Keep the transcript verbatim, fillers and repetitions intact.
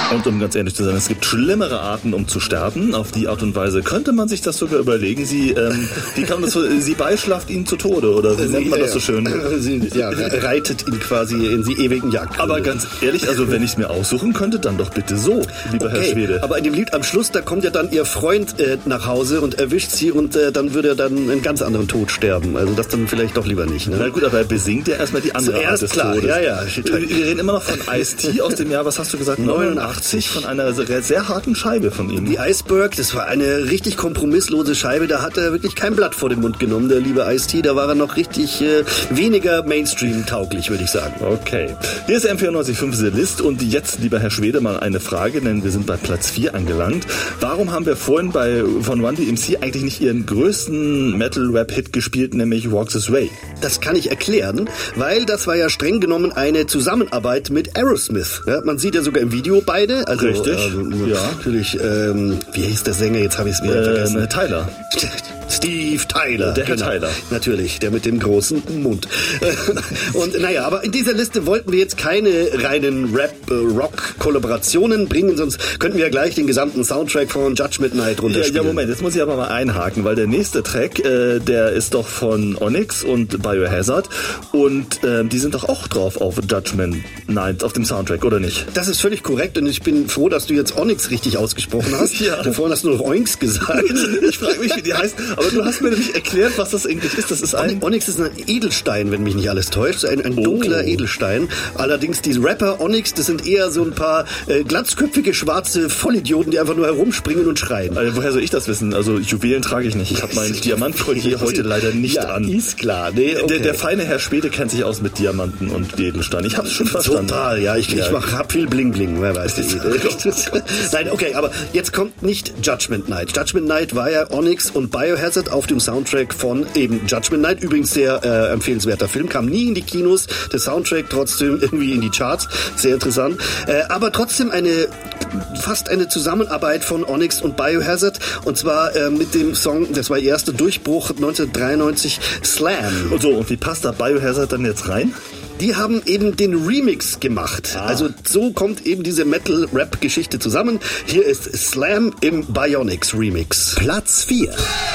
Und um ganz ehrlich zu sein, es gibt schlimmere Arten, um zu sterben. Auf die Art und Weise könnte man sich das sogar überlegen. Sie, ähm, wie kann man das so, sie beischlafft ihn zu Tode, oder wie nennt man das so schön? Sie ja, reitet ihn quasi in die ewigen Jagd. Aber ganz ehrlich, also wenn ich es mir aussuchen könnte, dann doch bitte so, lieber okay, Herr Schwede. Aber in dem Lied am Schluss, da kommt ja dann ihr Freund äh, nach Hause und erwischt sie und äh, dann würde er dann einen ganz anderen Tod sterben. Also das dann vielleicht doch lieber nicht. Ne? Na gut, aber er besingt ja erstmal die andere Zuerst Art des klar, Todes. Ja, ja. Wir reden immer noch von Ice-T aus dem Jahr, was hast du gesagt? neunundachtzig, von einer sehr, sehr harten Scheibe von ihm. Die Iceberg, das war eine richtig kompromisslose Scheibe, da hat er wirklich kein Blatt vor den Mund genommen, der liebe Ice-T, da war er noch richtig äh, weniger Mainstream-tauglich, würde ich sagen. Okay. Hier ist M vierundneunzig Komma fünf The List und jetzt, lieber Herr Schwede, mal eine Frage, denn wir sind bei Platz vier angelangt. Warum haben wir vorhin bei von Run D M C eigentlich nicht ihren größten Metal-Rap-Hit gespielt, nämlich Walk This Way? Das kann ich erklären, weil das war ja streng genommen eine Zusammenarbeit mit Aerosmith. Ja, man sieht ja sogar im Video beide. Also, Richtig, ähm, ja. Natürlich, ähm, wie hieß der Sänger? Jetzt habe ich es wieder äh, vergessen. Tyler. Steve Tyler. Der Herr genau. Tyler. Natürlich, der mit dem großen Mund. Und naja, aber in dieser Liste wollten wir jetzt keine reinen Rap-Rock-Kollaborationen bringen, sonst könnten wir ja gleich den gesamten Soundtrack von Judgment Night runterspielen. Ja, ja, Moment, jetzt muss ich aber mal einhaken, weil der nächste Track, äh, der ist doch von Onyx und Biohazard und äh, die sind doch auch drauf auf Judgment Night, auf dem Soundtrack, oder nicht? Das ist völlig korrekt und ich bin froh, dass du jetzt Onyx richtig ausgesprochen hast. Ja. Vorhin hast du noch Oinks gesagt. Ich frage mich, wie die heißt, aber du hast mir nämlich erklärt, was das eigentlich ist. Das ist ein... Onyx ist ein Edelstein, wenn mich nicht alles täuscht, ein, ein dunkler oh. Edelstein. Allerdings die Rapper Onyx, das sind eher so ein paar äh, glatzköpfige, schwarze Vollidioten, die einfach nur herumspringen und schreien. Also, woher soll ich das wissen? Also Juwelen trage ich nicht. Ich habe mein Diamantkollier heute leider nicht ja, an. Ist klar. Nee, okay. der, der feine Herr Schwede kennt sich aus mit Diamanten und Edelstein. Ich habe es schon verstanden. Total, ja. Ich, ja. ich mach, hab viel Bling-Bling, wer weiß das. Nein, okay, aber jetzt kommt nicht Judgment Night. Judgment Night war ja Onyx und Biohazard auf dem Soundtrack von eben Judgment Night. Übrigens sehr äh, empfehlenswerter Film, kam nie in die Kinos. Der Soundtrack trotzdem irgendwie in die Charts. Sehr interessant. Äh, aber trotzdem eine fast eine Zusammenarbeit von Onyx und Biohazard. Und zwar äh, mit dem Song, das war ihr erster Durchbruch neunzehnhundertdreiundneunzig, Slam. Und so, und wie passt da Biohazard dann jetzt rein? Die haben eben den Remix gemacht. Ah. Also so kommt eben diese Metal-Rap-Geschichte zusammen. Hier ist Slam im Bionics Remix. Platz vier.